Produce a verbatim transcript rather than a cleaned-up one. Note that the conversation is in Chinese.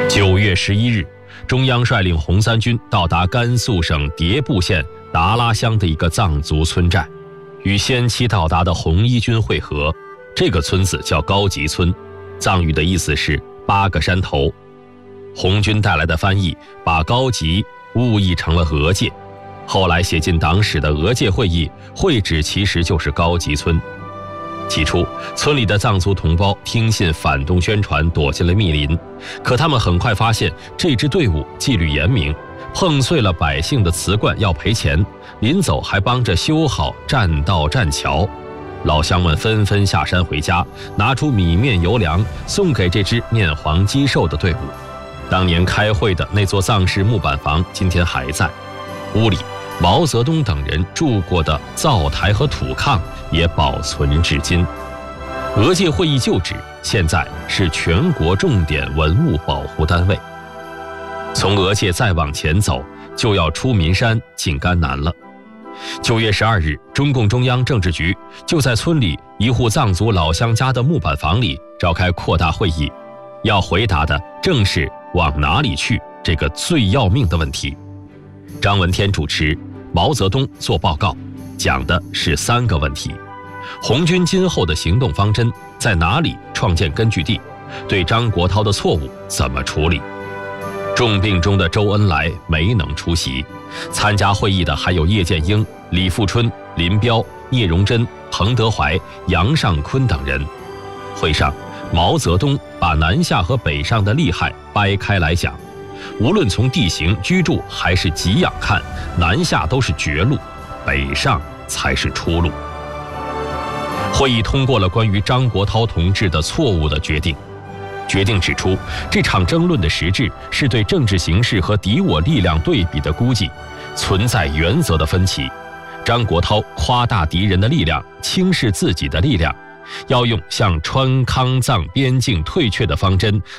九月十一日，中央率领红三军到达甘肃省迭部县达拉乡的一个藏族村寨，与先期到达的红一军会合。这个村子叫高级村，藏语的意思是八个山头。红军带来的翻译把高级误译成了俄界，后来写进党史的俄界会议会址其实就是高级村。起初，村里的藏族同胞听信反动宣传，躲进了密林。可他们很快发现，这支队伍纪律严明，碰碎了百姓的瓷罐要赔钱，临走还帮着修好栈道栈桥。老乡们纷纷下山回家，拿出米面油粮送给这支面黄肌瘦的队伍。当年开会的那座藏式木板房今天还在，屋里毛泽东等人住过的灶台和土炕也保存至今。俄界会议旧址现在是全国重点文物保护单位。从俄界再往前走，就要出岷山进甘南了。九月十二日，中共中央政治局就在村里一户藏族老乡家的木板房里召开扩大会议，要回答的正是往哪里去这个最要命的问题。张闻天主持，毛泽东做报告，讲的是三个问题：红军今后的行动方针，在哪里创建根据地，对张国焘的错误怎么处理。重病中的周恩来没能出席，参加会议的还有叶剑英、李富春、林彪、聂荣臻、彭德怀、杨尚昆等人。会上，毛泽东把南下和北上的利害掰开来讲，无论从地形、居住还是给养看，南下都是绝路，北上才是出路。会议通过了关于张国焘同志的错误的决定，决定指出，这场争论的实质是对政治形势和敌我力量对比的估计，存在原则的分歧。张国焘夸大敌人的力量，轻视自己的力量，要用向川康藏边境退却的方针